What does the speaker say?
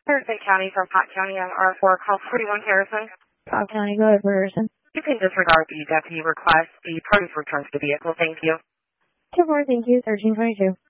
Harrison County from Pot County on R4, call 41 Harrison. Pot County, go ahead, Harrison. You can disregard the deputy request. The parties return to the vehicle. Thank you. 2-4, thank you. 1322.